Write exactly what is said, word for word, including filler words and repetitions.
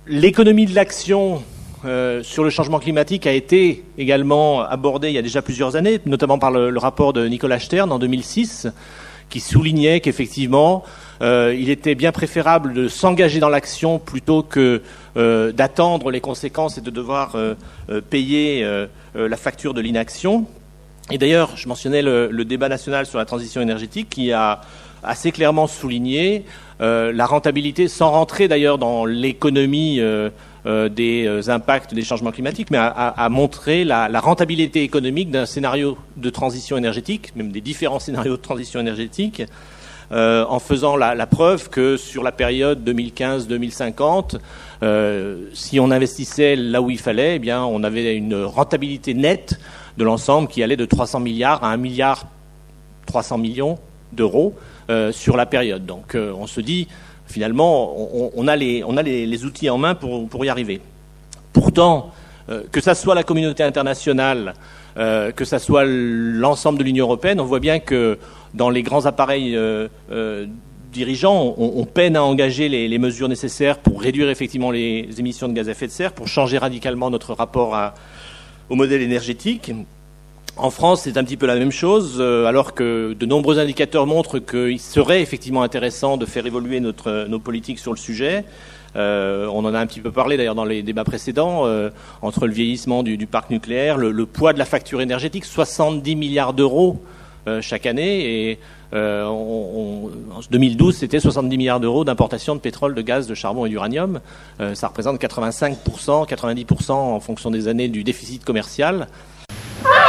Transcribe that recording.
l'économie de l'action euh, sur le changement climatique a été également abordée il y a déjà plusieurs années, notamment par le, le rapport de Nicolas Stern en deux mille six, qui soulignait qu'effectivement, euh, il était bien préférable de s'engager dans l'action plutôt que euh, d'attendre les conséquences et de devoir euh, euh, payer euh, euh, la facture de l'inaction. Et d'ailleurs, je mentionnais le, le débat national sur la transition énergétique qui a assez clairement souligné euh, la rentabilité, sans rentrer d'ailleurs dans l'économie euh, euh, des euh, impacts des changements climatiques, mais à, à, à montrer la, la rentabilité économique d'un scénario de transition énergétique, même des différents scénarios de transition énergétique, euh, en faisant la, la preuve que sur la période deux mille quinze deux mille cinquante, euh, si on investissait là où il fallait, eh bien, on avait une rentabilité nette de l'ensemble qui allait de trois cents milliards à un milliard trois cents millions d'euros euh, sur la période. Donc euh, on se dit, finalement, on, on a, les, on a les, les outils en main pour, pour y arriver. Pourtant, euh, que ça soit la communauté internationale, euh, que ça soit l'ensemble de l'Union européenne, on voit bien que dans les grands appareils euh, euh, dirigeants, on, on peine à engager les, les mesures nécessaires pour réduire effectivement les émissions de gaz à effet de serre, pour changer radicalement notre rapport à au modèle énergétique. En France, c'est un petit peu la même chose, euh, alors que de nombreux indicateurs montrent qu'il serait effectivement intéressant de faire évoluer notre, nos politiques sur le sujet. Euh, on en a un petit peu parlé d'ailleurs dans les débats précédents, euh, entre le vieillissement du, du parc nucléaire, le, le poids de la facture énergétique, soixante-dix milliards d'euros euh, chaque année, et euh, on, on, en deux mille douze, c'était soixante-dix milliards d'euros d'importation de pétrole, de gaz, de charbon et d'uranium. Euh, ça représente quatre-vingt-cinq pour cent, quatre-vingt-dix pour cent en fonction des années du déficit commercial.